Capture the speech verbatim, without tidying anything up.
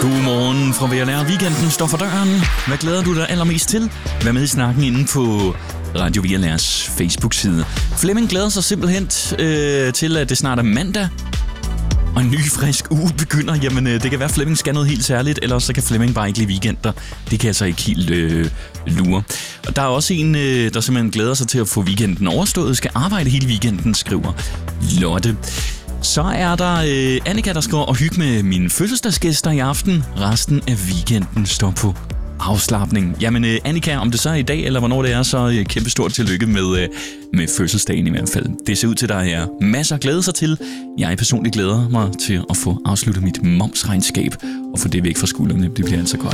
Godmorgen fra V L R. Weekenden står for døren. Hvad glæder du dig allermest til? Vær med i snakken inde på Radio V L R's Facebook-side. Flemming glæder sig simpelthen øh, til, at det snart er mandag. Og en ny, frisk uge begynder. Jamen, øh, det kan være, at Flemming skal noget helt særligt, ellers så kan Flemming bare ikke lide weekender. Det kan jeg så ikke helt øh, lure. Og der er også en, øh, der simpelthen glæder sig til at få weekenden overstået. Skal arbejde hele weekenden, skriver Lotte. Så er der øh, Annika, der skal og hygge med mine fødselsdagsgæster i aften. Resten af weekenden står på afslapning. Jamen øh, Annika, om det så er i dag, eller hvornår det er, så øh, kæmpe stort tillykke med, øh, med fødselsdagen i hvert fald. Det ser ud til, at der er masser at glæde sig til. Jeg personligt glæder mig til at få afsluttet mit momsregnskab og få det væk fra skuldrene. Det bliver altså godt.